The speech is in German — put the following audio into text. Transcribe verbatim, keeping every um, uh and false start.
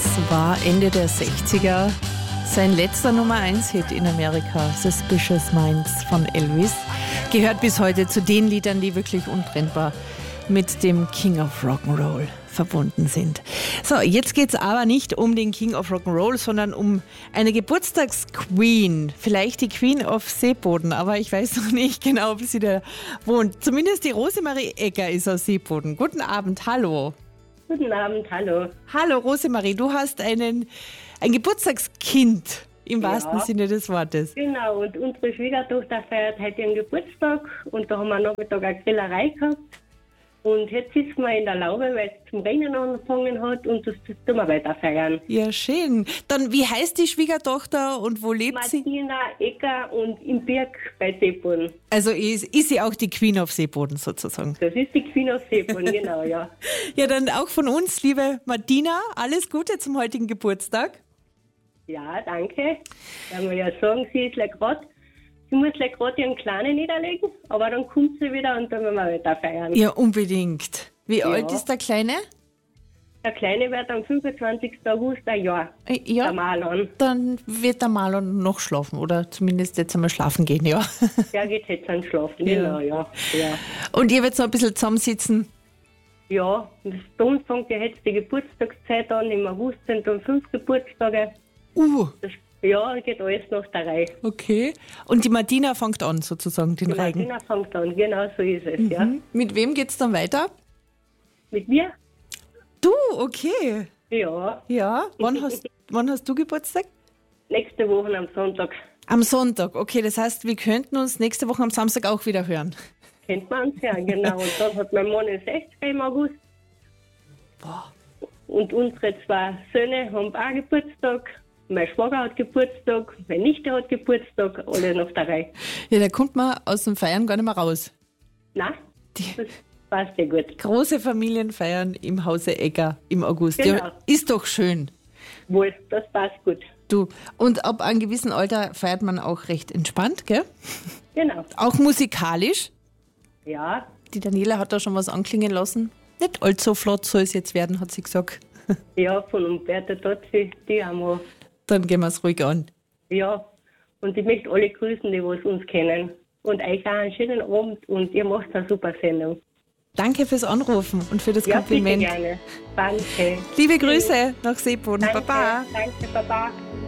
war Ende der sechziger sein letzter Nummer eins Hit in Amerika, Suspicious Minds von Elvis. Gehört bis heute zu den Liedern, die wirklich untrennbar mit dem King of Rock'n'Roll verbunden sind. So, jetzt geht es aber nicht um den King of Rock'n'Roll, sondern um eine Geburtstagsqueen. Vielleicht die Queen of Seeboden, aber ich weiß noch nicht genau, ob sie da wohnt. Zumindest die Rosemarie Egger ist aus Seeboden. Guten Abend, hallo. Guten Abend, hallo. Hallo Rosemarie, du hast einen, ein Geburtstagskind im Ja. wahrsten Sinne des Wortes. Genau, und unsere Schwiegertochter feiert heute ihren Geburtstag und da haben wir am Nachmittag eine Grillerei gehabt. Und jetzt sitzen wir in der Laube, weil es zum Regnen angefangen hat und das tun wir weiter feiern. Ja, schön. Dann, wie heißt die Schwiegertochter und wo lebt sie? Martina Egger und im Birk bei Seeboden. Also ist, ist sie auch die Queen of Seeboden sozusagen? Das ist die Queen of Seeboden, genau, ja. Ja, dann auch von uns, liebe Martina, alles Gute zum heutigen Geburtstag. Ja, danke. Wenn wir ja sagen, sie ist gerade, sie muss gerade ihren Kleinen niederlegen, aber dann kommt sie wieder und dann werden wir weiter feiern. Ja, unbedingt. Wie Ja. alt ist der Kleine? Der Kleine wird am fünfundzwanzigsten August ein Jahr. Äh, Ja, Der Marlon. dann wird der Marlon noch schlafen oder zumindest jetzt einmal schlafen gehen, ja. Der geht jetzt ans Schlafen, Ja. genau, ja. Ja, Und ihr werdet noch ein bisschen zusammensitzen. ja das bei uns fängt ja jetzt die Geburtstagszeit an. Im August sind dann fünf Geburtstage. Uh, Das, ja, geht alles nach der Reihe. okay. Und die Martina fängt an sozusagen, den Die Reigen. Martina fängt an, genau so ist es, ja. Mhm. Mit wem geht's dann weiter? Mit mir? Du, okay. Ja, Ja, wann hast, wann hast du Geburtstag? nächste Woche am Sonntag. Am Sonntag, okay. Das heißt, wir könnten uns nächste Woche am Samstag auch wieder hören. Kennt man uns ja, genau. Und dann hat mein Mann den sechziger im August. Boah. Und unsere zwei Söhne haben auch Geburtstag. Mein Schwager hat Geburtstag, meine Nichte hat Geburtstag, alle nach der Reihe. Ja, da kommt man aus dem Feiern gar nicht mehr raus. Nein, Die das passt ja gut. große Familienfeiern im Hause Egger im August. Genau. Ja, ist doch schön. Wohl, das passt gut. Du, und ab einem gewissen Alter feiert man auch recht entspannt, gell? Genau. Auch musikalisch. Ja, Die Daniela hat da schon was anklingen lassen. Nicht allzu flott soll es jetzt werden, hat sie gesagt. ja, von Umberto Tozzi, die haben wir. Dann gehen wir es ruhig an. Ja, und ich möchte alle grüßen, die was uns kennen. Und euch auch einen schönen Abend und ihr macht eine super Sendung. Danke fürs Anrufen und für das Ja, Kompliment. bitte gerne. Danke. Liebe Grüße nach Seeboden. Danke, Baba. danke, Baba.